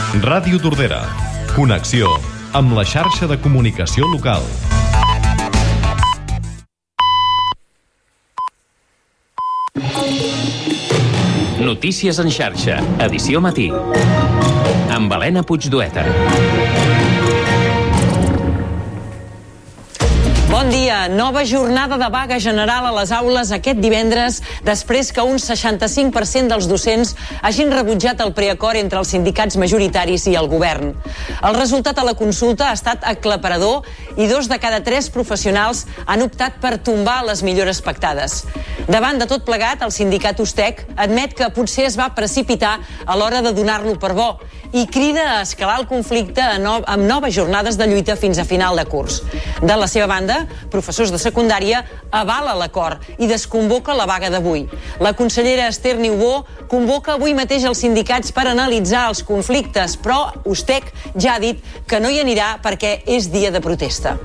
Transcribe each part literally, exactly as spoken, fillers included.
Ràdio Tordera. Connexió amb la xarxa de comunicació local. Notícies en xarxa, edició matí. Amb Helena Puigdueta. Bon dia. Nova jornada de vaga general a les aules aquest divendres, després que un seixanta-cinc per cent dels docents hagin rebutjat el preacord entre els sindicats majoritaris i el govern. El resultat a la consulta ha estat aclaparador i dos de cada tres professionals han optat per tombar les millores pactades. Davant de tot plegat, el sindicat Ustec admet que potser es va precipitar a l'hora de donar-lo per bo i crida a escalar el conflicte amb noves jornades de lluita fins a final de curs. De la seva banda, professors de secundària avala l'acord i desconvoca la vaga d'avui. La consellera Esther Niubó convoca avui mateix els sindicats per analitzar els conflictes, però Ustec ja ha dit que no hi anirà perquè és dia de protesta.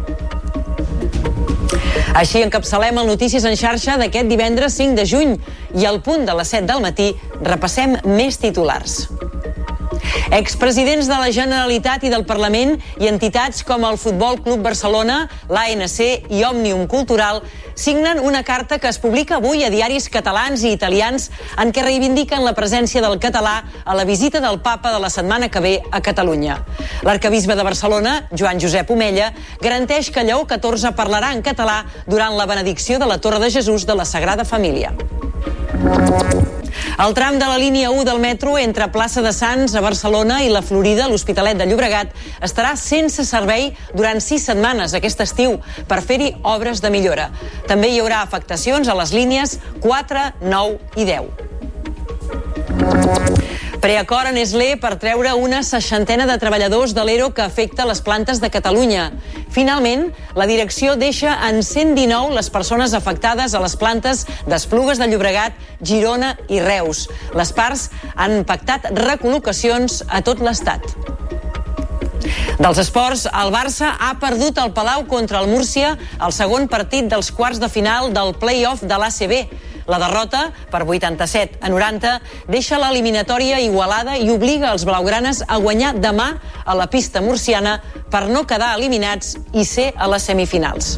Així encapçalem el Notícies en xarxa d'aquest divendres cinc de juny i al punt de les set del matí repassem més titulars. Expresidents de la Generalitat i del Parlament i entitats com el Futbol Club Barcelona, l'A N C i Òmnium Cultural signen una carta que es publica avui a diaris catalans i italians en què reivindiquen la presència del català a la visita del papa de la setmana que ve a Catalunya. L'arquebisbe de Barcelona, Joan Josep Omella, garanteix que Lleó catorze parlarà en català durant la benedicció de la Torre de Jesús de la Sagrada Família. El tram de la línia u del metro entre Plaça de Sants a Barcelona i la Florida, l'Hospitalet de Llobregat, estarà sense servei durant sis setmanes aquest estiu per fer-hi obres de millora. També hi haurà afectacions a les línies quatre, nou i deu. Preacord a Nestlé per treure una seixantena de treballadors de l'ERO que afecta les plantes de Catalunya. Finalment, la direcció deixa en cent dinou les persones afectades a les plantes d'Esplugues de Llobregat, Girona i Reus. Les parts han pactat recol·locacions a tot l'estat. Dels esports, el Barça ha perdut el Palau contra el Múrcia al segon partit dels quarts de final del play-off de l'A C B. La derrota, per vuitanta-set a noranta, deixa l'eliminatòria igualada i obliga els blaugranes a guanyar demà a la pista murciana per no quedar eliminats i ser a les semifinals.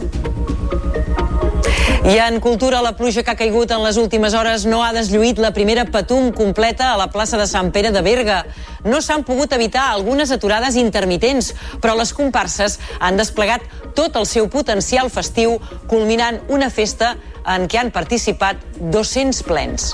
I en cultura, la pluja que ha caigut en les últimes hores no ha deslluït la primera patum completa a la plaça de Sant Pere de Berga. No s'han pogut evitar algunes aturades intermitents, però les comparses han desplegat tot el seu potencial festiu, culminant una festa en què han participat dos-cents plens.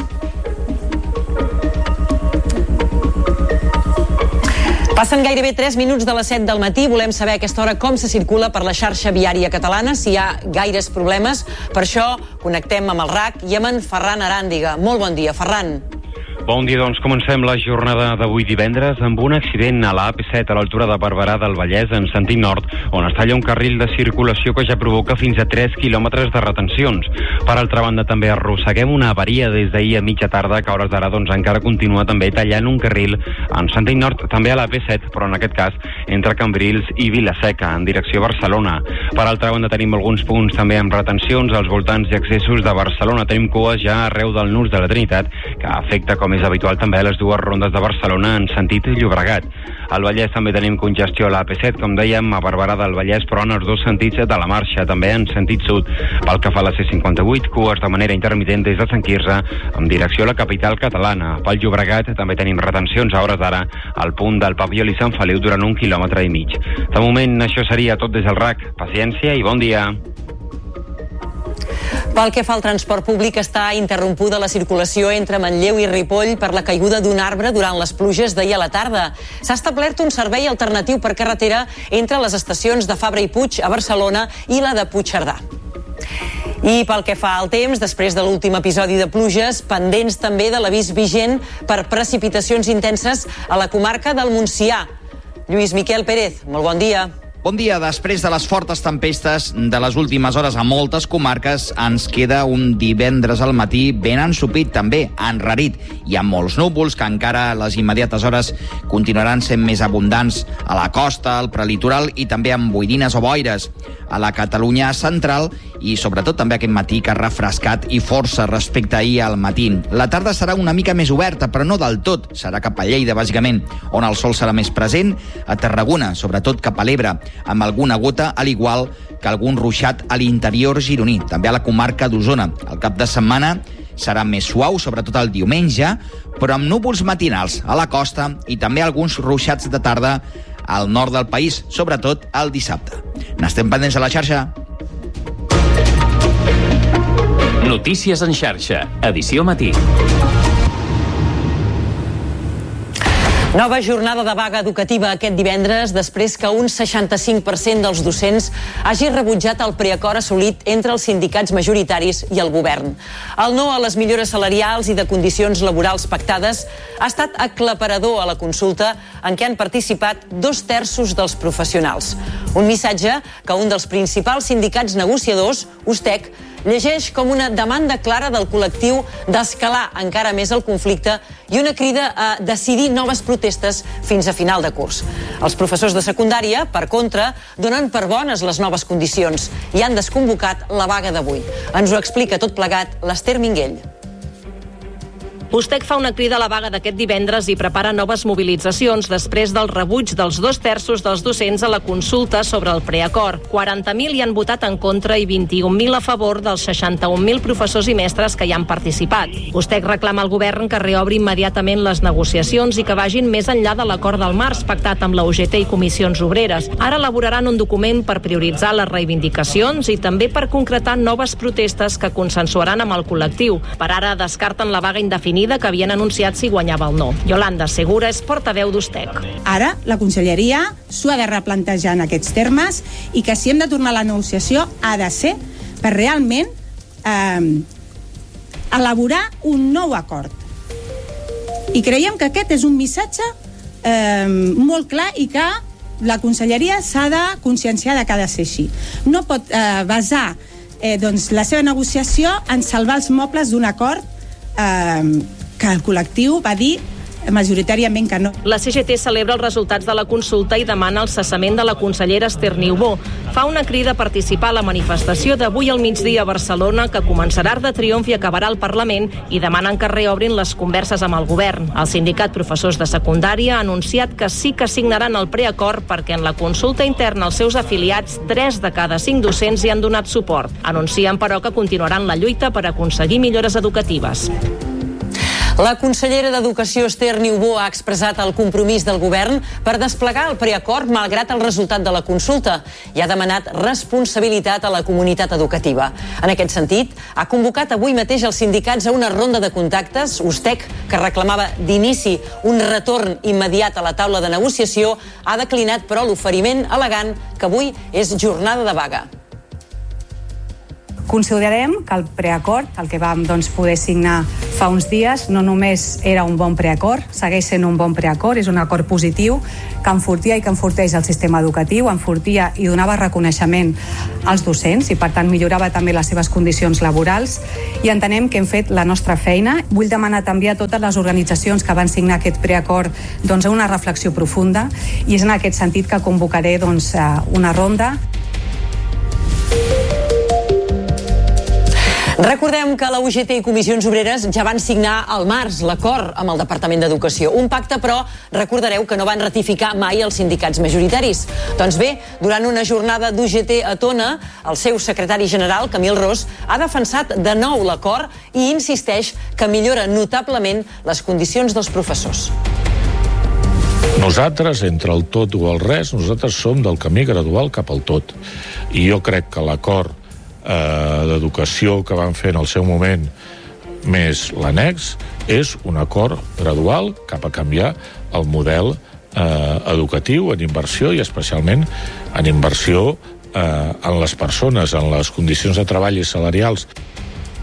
Passen gairebé tres minuts de les set del matí. Volem saber a aquesta hora com se circula per la xarxa viària catalana, si hi ha gaires problemes. Per això connectem amb el R A C i amb en Ferran Aràndiga. Molt bon dia, Ferran. Bon dia, doncs comencem la jornada d'avui divendres amb un accident a la A P set a l'altura de Barberà del Vallès en sentit nord, on es talla un carril de circulació que ja provoca fins a tres quilòmetres de retencions. Per altra banda, també arrosseguem una avaria des d'ahir a mitja tarda que a hores d'ara doncs, encara continua també tallant un carril en sentit nord, també a la A P set, però en aquest cas entre Cambrils i Vila-seca, en direcció a Barcelona. Per altra banda, tenim alguns punts també amb retencions als voltants i accessos de Barcelona. Tenim cues ja arreu del Nus de la Trinitat, que afecta, com és habitual, també a les dues rondes de Barcelona en sentit Llobregat. Al Vallès també tenim congestió a la A P set, com dèiem, a Barberà del Vallès, però en els dos sentits de la marxa, també en sentit sud. Pel que fa a la C cinquanta-vuit, cues de manera intermitent des de Sant Quirze, en direcció a la capital catalana. Pel Llobregat també tenim retencions a hores d'ara al punt del Papiol i Sant Feliu durant un quilòmetre i mig. De moment, això seria tot des del R A C. Paciència i bon dia. Pel que fa al transport públic, està interrompuda la circulació entre Manlleu i Ripoll per la caiguda d'un arbre durant les pluges d'ahir a la tarda. S'ha establert un servei alternatiu per carretera entre les estacions de Fabra i Puig a Barcelona i la de Puigcerdà. I pel que fa al temps, després de l'últim episodi de pluges, pendents també de l'avís vigent per precipitacions intenses a la comarca del Montsià. Lluís Miquel Pérez, molt bon dia. Bon dia. Després de les fortes tempestes de les últimes hores a moltes comarques, ens queda un divendres al matí ben ensopit, també enrarit, i amb molts núvols que encara a les immediates hores continuaran sent més abundants a la costa, al prelitoral i també amb boirines o boires a la Catalunya central i sobretot també aquest matí que ha refrescat i força respecte a ahir al matí. La tarda serà una mica més oberta, però no del tot. Serà cap a Lleida, bàsicament, on el sol serà més present, a Tarragona, sobretot cap a l'Ebre, amb alguna gota, al igual que algun ruixat a l'interior gironí, també a la comarca d'Osona. El cap de setmana serà més suau, sobretot el diumenge, però amb núvols matinals a la costa i també alguns ruixats de tarda al nord del país, sobretot el dissabte. N'estem pendents a la xarxa. Notícies en xarxa, edició matí. Nova jornada de vaga educativa aquest divendres després que un seixanta-cinc per cent dels docents hagi rebutjat el preacord assolit entre els sindicats majoritaris i el govern. El no a les millores salarials i de condicions laborals pactades ha estat aclaparador a la consulta en què han participat dos terços dels professionals. Un missatge que un dels principals sindicats negociadors, USTEC, llegeix com una demanda clara del col·lectiu d'escalar encara més el conflicte i una crida a decidir noves protestes fins a final de curs. Els professors de secundària, per contra, donen per bones les noves condicions i han desconvocat la vaga d'avui. Ens ho explica tot plegat l'Ester Minguell. USTEC fa una crida a la vaga d'aquest divendres i prepara noves mobilitzacions després del rebuig dels dos terços dels docents a la consulta sobre el preacord. quaranta mil hi han votat en contra i vint-i-un mil a favor dels seixanta-un mil professors i mestres que hi han participat. USTEC reclama al govern que reobri immediatament les negociacions i que vagin més enllà de l'acord del març pactat amb la U G T i comissions obreres. Ara elaboraran un document per prioritzar les reivindicacions i també per concretar noves protestes que consensuaran amb el col·lectiu. Per ara descarten la vaga indefinida que havien anunciat si guanyava el no. Yolanda Segura és portaveu d'USTEC. Ara la Conselleria s'ho ha de replantejar en aquests termes i que si hem de tornar a la negociació ha de ser per realment eh, elaborar un nou acord. I creiem que aquest és un missatge eh, molt clar i que la Conselleria s'ha de conscienciar de que ha de ser així. No pot eh, basar eh, doncs, la seva negociació en salvar els mobles d'un acord Eh, que el col·lectiu va dir majoritàriament que no. La C G T celebra els resultats de la consulta i demana el cessament de la consellera Esther Niubó. Fa una crida a participar a la manifestació d'avui al migdia a Barcelona que començarà Arc de Triomf i acabarà al Parlament i demanen que reobrin les converses amb el govern. El sindicat Professors de Secundària ha anunciat que sí que signaran el preacord perquè en la consulta interna als seus afiliats tres de cada cinc docents hi han donat suport. Anuncien, però, que continuaran la lluita per aconseguir millores educatives. La consellera d'Educació Esther Niubó ha expressat el compromís del govern per desplegar el preacord malgrat el resultat de la consulta i ha demanat responsabilitat a la comunitat educativa. En aquest sentit, ha convocat avui mateix els sindicats a una ronda de contactes. USTEC, que reclamava d'inici un retorn immediat a la taula de negociació, ha declinat però l'oferiment al·legant que avui és jornada de vaga. Considerem que el preacord, el que vam doncs, poder signar fa uns dies, no només era un bon preacord, segueix sent un bon preacord, és un acord positiu que enfortia i que enforteix el sistema educatiu, enfortia i donava reconeixement als docents i, per tant, millorava també les seves condicions laborals i entenem que hem fet la nostra feina. Vull demanar també a totes les organitzacions que van signar aquest preacord doncs, una reflexió profunda i és en aquest sentit que convocaré doncs, una ronda. Recordem que la U G T i comissions obreres ja van signar al març l'acord amb el Departament d'Educació. Un pacte, però, recordareu que no van ratificar mai els sindicats majoritaris. Doncs bé, durant una jornada d'U G T a Tona, el seu secretari general, Camil Ros, ha defensat de nou l'acord i insisteix que millora notablement les condicions dels professors. Nosaltres, entre el tot o el res, nosaltres som del camí gradual cap al tot. I jo crec que l'acord eh, d'educació que van fer en el seu moment més l'annex és un acord gradual cap a canviar el model eh, educatiu en inversió i especialment en inversió eh, en les persones, en les condicions de treball i salarials.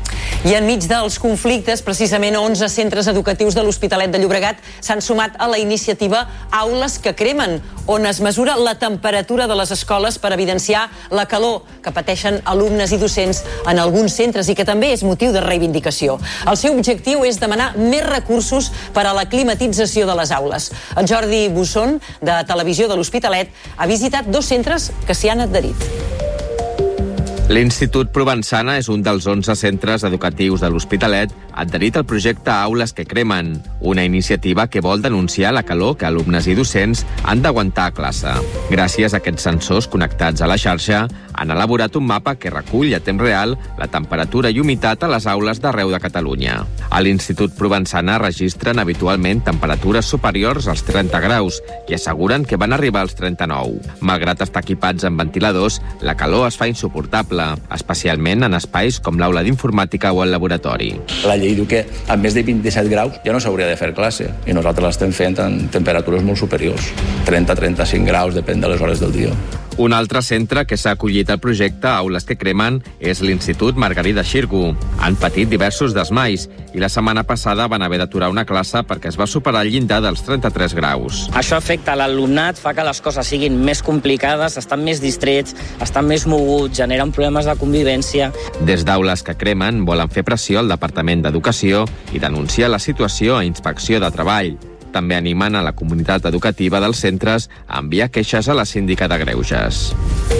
I enmig dels conflictes, precisament onze centres educatius de l'Hospitalet de Llobregat s'han sumat a la iniciativa Aules que cremen, on es mesura la temperatura de les escoles per evidenciar la calor que pateixen alumnes i docents en alguns centres i que també és motiu de reivindicació. El seu objectiu és demanar més recursos per a la climatització de les aules. El Jordi Busson, de Televisió de l'Hospitalet, ha visitat dos centres que s'hi han adherit. L'Institut Provençana és un dels onze centres educatius de l'Hospitalet adherit al projecte Aules que cremen, una iniciativa que vol denunciar la calor que alumnes i docents han d'aguantar a classe. Gràcies a aquests sensors connectats a la xarxa, han elaborat un mapa que recull a temps real la temperatura i humitat a les aules d'arreu de Catalunya. A l'Institut Provençana registren habitualment temperatures superiors als trenta graus i asseguren que van arribar als trenta-nou. Malgrat estar equipats amb ventiladors, la calor es fa insuportable, especialment en espais com l'aula d'informàtica o el laboratori. La llei diu que a més de vint-i-set graus ja no s'hauria de fer classe i nosaltres l'estem fent en temperatures molt superiors, trenta a trenta-cinc graus, depèn de les hores del dia. Un altre centre que s'ha acollit al projecte Aules que cremen és l'Institut Margarida Xirgu. Han patit diversos desmais i la setmana passada van haver d'aturar una classe perquè es va superar el llindar dels trenta-tres graus. Això afecta l'alumnat, fa que les coses siguin més complicades, estan més distrets, estan més moguts, generen problemes de convivència. Des d'Aules que cremen volen fer pressió al Departament d'Educació i denunciar la situació a Inspecció de Treball. També animen a la comunitat educativa dels centres a enviar queixes a la síndica de Greuges.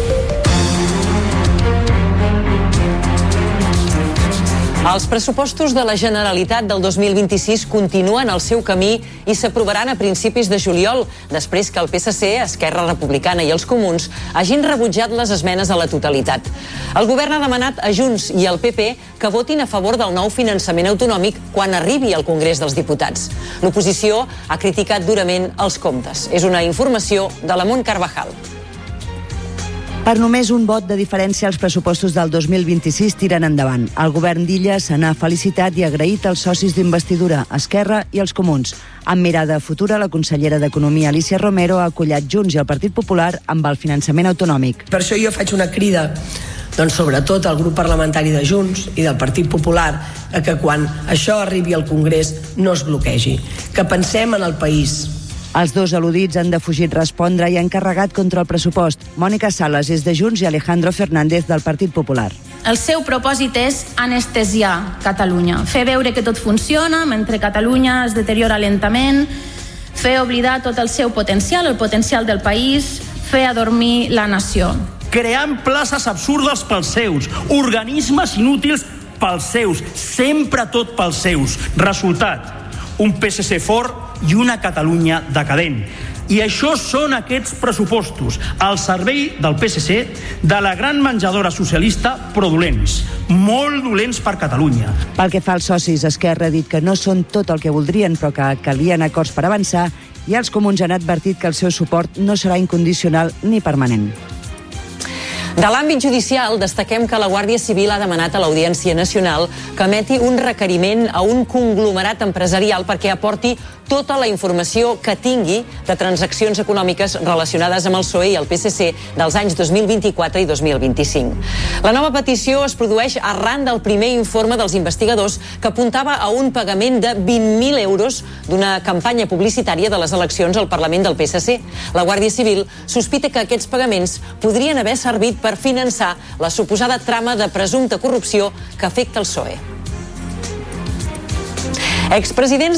Els pressupostos de la Generalitat del dos mil vint-i-sis continuen el seu camí i s'aprovaran a principis de juliol, després que el P S C, Esquerra Republicana i els Comuns hagin rebutjat les esmenes a la totalitat. El govern ha demanat a Junts i al P P que votin a favor del nou finançament autonòmic quan arribi al Congrés dels Diputats. L'oposició ha criticat durament els comptes. És una informació de la Mont Carvajal. Per només un vot de diferència, els pressupostos del dos mil vint-i-sis tiren endavant. El govern d'Illa se n'ha felicitat i agraït als socis d'investidura, Esquerra i els Comuns. Amb mirada futura, la consellera d'Economia, Alícia Romero, ha acollat Junts i el Partit Popular amb el finançament autonòmic. Per això jo faig una crida, doncs sobretot al grup parlamentari de Junts i del Partit Popular, a que quan això arribi al Congrés no es bloquegi, que pensem en el país. Els dos al·ludits han defugit respondre i han carregat contra el pressupost. Mònica Sales és de Junts i Alejandro Fernández del Partit Popular. El seu propòsit és anestesiar Catalunya, fer veure que tot funciona mentre Catalunya es deteriora lentament, fer oblidar tot el seu potencial, el potencial del país, fer adormir la nació. Creant places absurdes pels seus, organismes inútils pels seus, sempre tot pels seus. Resultat, un P S C fort i una Catalunya decadent. I això són aquests pressupostos, al servei del P S C, de la gran menjadora socialista, però dolents, molt dolents per Catalunya. Pel que fa als socis, Esquerra ha dit que no són tot el que voldrien, però que calien acords per avançar, i els Comuns han advertit que el seu suport no serà incondicional ni permanent. De l'àmbit judicial, destaquem que la Guàrdia Civil ha demanat a l'Audiència Nacional que emeti un requeriment a un conglomerat empresarial perquè aporti tota la informació que tingui de transaccions econòmiques relacionades amb el P S O E i el P S C dels anys dos mil vint-i-quatre i dos mil vint-i-cinc. La nova petició es produeix arran del primer informe dels investigadors que apuntava a un pagament de vint mil euros d'una campanya publicitària de les eleccions al Parlament del P S C. La Guàrdia Civil sospita que aquests pagaments podrien haver servit per finançar la suposada trama de presumpta corrupció que afecta el P S O E. Expresidents